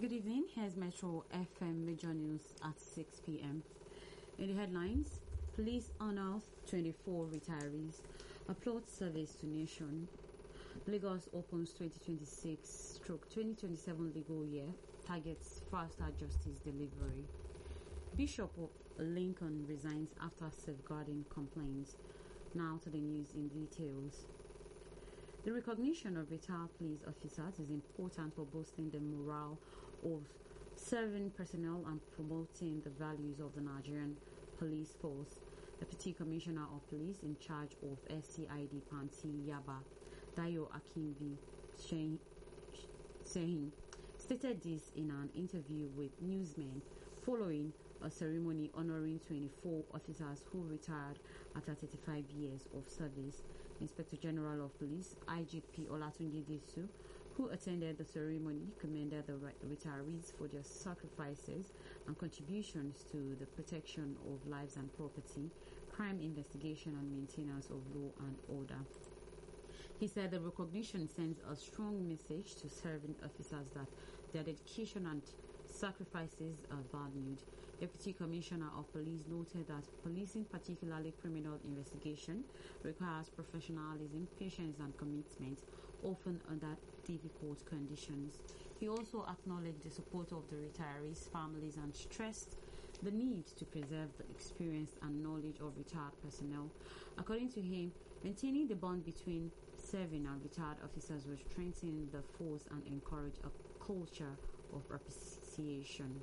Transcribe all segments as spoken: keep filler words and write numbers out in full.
Good evening. Here's Metro F M Major News at six p.m. In the headlines, police honors twenty-four retirees, applaud service to nation. Lagos opens twenty twenty-six twenty twenty-seven legal year, targets faster justice delivery. Bishop Lincoln resigns after safeguarding complaints. Now to the news in details. The recognition of retired police officers is important for boosting the morale of serving personnel and promoting the values of the Nigerian police force. Deputy Commissioner of Police in charge of S C I D Panti Yaba, Dayo Akinbi Sehin, stated this in an interview with newsmen following a ceremony honoring twenty-four officers who retired after thirty-five years of service. Inspector General of Police, I G P Olatunji Disu, who attended the ceremony, commended the retirees for their sacrifices and contributions to the protection of lives and property, crime investigation and maintenance of law and order. He said the recognition sends a strong message to serving officers that their dedication and sacrifices are valued. Deputy Commissioner of Police noted that policing, particularly criminal investigation, requires professionalism, patience and commitment, often under difficult conditions. He also acknowledged the support of the retirees' families and stressed the need to preserve the experience and knowledge of retired personnel. According to him, maintaining the bond between serving and retired officers will strengthen the force and encourage a culture of appreciation.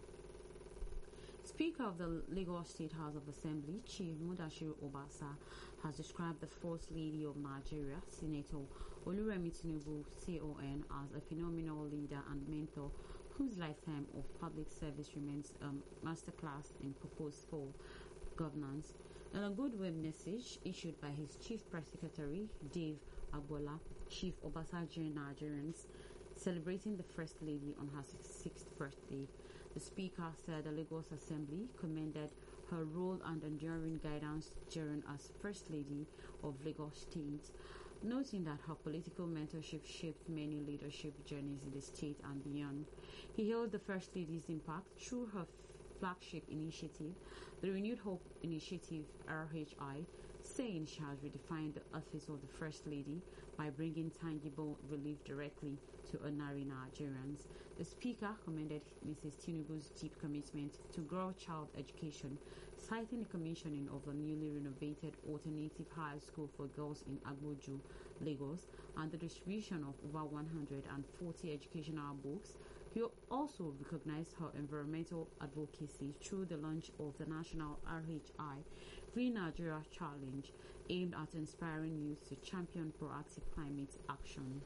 Speaker of the Lagos State House of Assembly, Chief Mudashiru Obasa, has described the First Lady of Nigeria, Senator Oluremi Tinubu, C O N, as a phenomenal leader and mentor whose lifetime of public service remains a masterclass in purpose for governance. In a goodwill message issued by his Chief Press Secretary, Dave Agbola, Chief Obasa joined Nigerians celebrating the First Lady on her sixty-sixth birthday. The Speaker said the Lagos Assembly commended her role and enduring guidance during as First Lady of Lagos State, noting that her political mentorship shaped many leadership journeys in the state and beyond. He hailed the First Lady's impact through her flagship initiative, the Renewed Hope Initiative R H I, saying she has redefined the office of the First Lady by bringing tangible relief directly to ordinary Nigerians. The Speaker commended Missus Tinubu's deep commitment to girl child education, citing the commissioning of the newly renovated alternative high school for girls in Agboju, Lagos, and the distribution of over one hundred forty educational books. He also recognized her environmental advocacy through the launch of the National R H I Green Nigeria Challenge, aimed at inspiring youth to champion proactive climate action.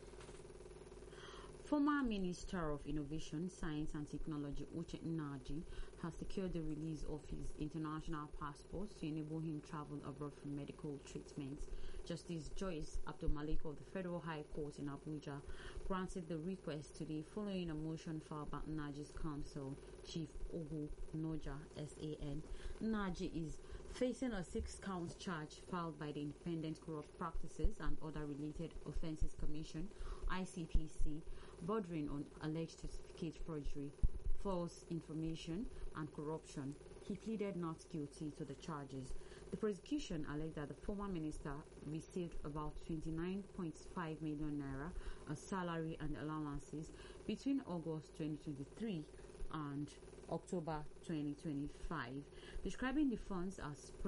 Former Minister of Innovation, Science and Technology Uche Nnaji has secured the release of his international passport to enable him travel abroad for medical treatments. Justice Joyce Abdulmalik of the Federal High Court in Abuja granted the request today following a motion filed by Nnaji's counsel, Chief Ogu Noja, S A N. Nnaji is facing a six-count charge filed by the Independent Corrupt Practices and Other Related Offences Commission, I C P C, bordering on alleged certificate forgery, false information, and corruption. He pleaded not guilty to the charges. The prosecution alleged that the former minister received about twenty-nine point five million naira as salary and allowances between August twenty twenty-three and October twenty twenty-five, describing the funds as